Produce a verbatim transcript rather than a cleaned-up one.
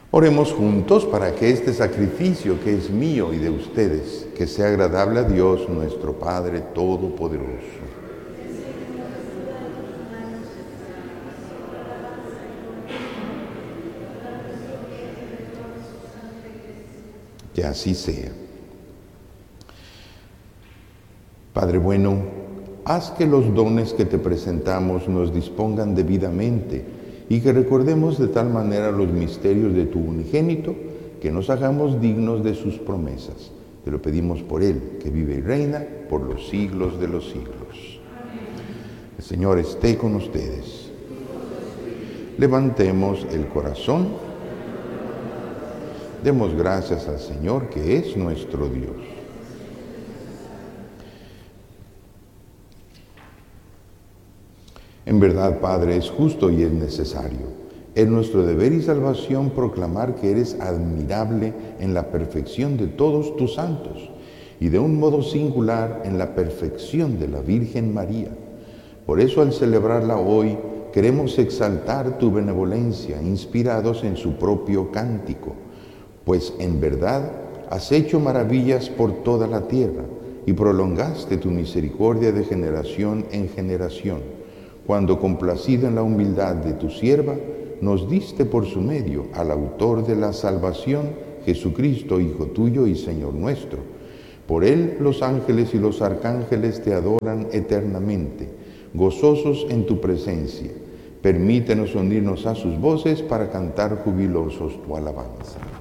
Oremos juntos para que este sacrificio que es mío y de ustedes, que sea agradable a Dios nuestro Padre Todopoderoso. Que así sea. Padre bueno, haz que los dones que te presentamos nos dispongan debidamente y que recordemos de tal manera los misterios de tu unigénito que nos hagamos dignos de sus promesas. Te lo pedimos por Él, que vive y reina por los siglos de los siglos. El Señor esté con ustedes. Levantemos el corazón. Demos gracias al Señor, que es nuestro Dios. En verdad, Padre, es justo y es necesario. Es nuestro deber y salvación proclamar que eres admirable en la perfección de todos tus santos y de un modo singular en la perfección de la Virgen María. Por eso, al celebrarla hoy, queremos exaltar tu benevolencia, inspirados en su propio cántico, pues en verdad has hecho maravillas por toda la tierra y prolongaste tu misericordia de generación en generación, cuando, complacido en la humildad de tu sierva, nos diste por su medio al autor de la salvación, Jesucristo, Hijo tuyo y Señor nuestro. Por él los ángeles y los arcángeles te adoran eternamente, gozosos en tu presencia. Permítenos unirnos a sus voces para cantar jubilosos tu alabanza.